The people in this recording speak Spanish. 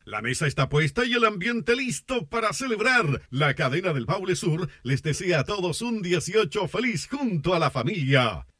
La mesa está puesta y el ambiente listo para celebrar. La cadena del Baule Sur les desea a todos un 18 feliz junto a la familia.